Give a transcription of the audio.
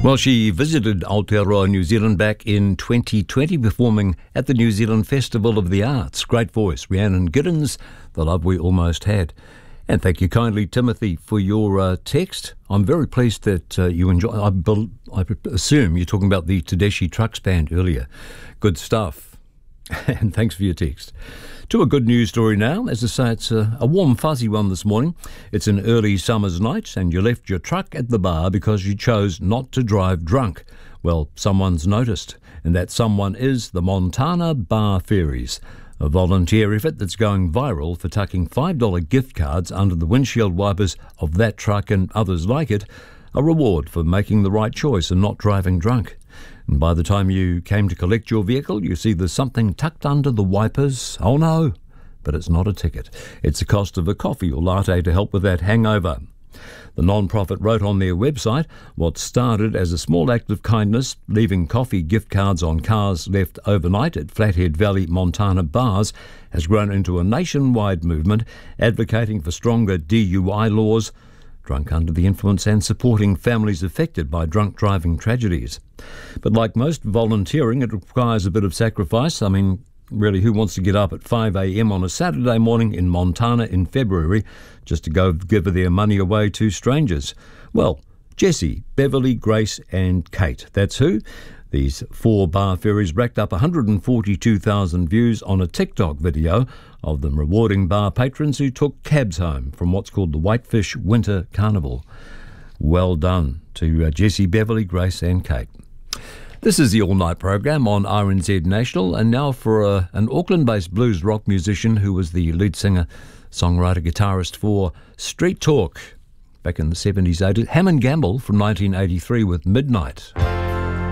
Well, she visited Aotearoa, New Zealand back in 2020, performing at the New Zealand Festival of the Arts. Great voice, Rhiannon Giddens, The Love We Almost Had. And thank you kindly, Timothy, for your text. I'm very pleased that you enjoy. I assume you're talking about the Tedeschi Trucks Band earlier. Good stuff. And thanks for your text. To a good news story now. As I say, it's a warm, fuzzy one this morning. It's an early summer's night and you left your truck at the bar because you chose not to drive drunk. Well, someone's noticed, and that someone is the Montana Bar Fairies, a volunteer effort that's going viral for tucking $5 gift cards under the windshield wipers of that truck and others like it, a reward for making the right choice and not driving drunk. And by the time you came to collect your vehicle, you see there's something tucked under the wipers. Oh no, but it's not a ticket. It's the cost of a coffee or latte to help with that hangover. The non-profit wrote on their website, what started as a small act of kindness, leaving coffee gift cards on cars left overnight at Flathead Valley, Montana bars, has grown into a nationwide movement advocating for stronger DUI laws, drunk under the influence, and supporting families affected by drunk driving tragedies. But like most volunteering, it requires a bit of sacrifice. I mean, really, who wants to get up at 5 a.m. on a Saturday morning in Montana in February just to go give their money away to strangers? Well, Jessie, Beverly, Grace and Kate, that's who. These 4 bar fairies racked up 142,000 views on a TikTok video of them rewarding bar patrons who took cabs home from what's called the Whitefish Winter Carnival. Well done to Jessie, Beverly, Grace and Kate. This is the all-night program on RNZ National, and now for an Auckland-based blues rock musician who was the lead singer, songwriter, guitarist for Street Talk back in the 70s, 80s, Hammond Gamble from 1983 with Midnight.